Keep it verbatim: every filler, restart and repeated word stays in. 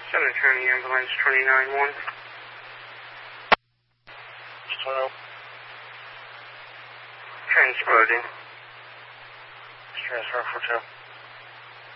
Southern County Ambulance twenty-nine one. twelve. Transporting. Transfer for two.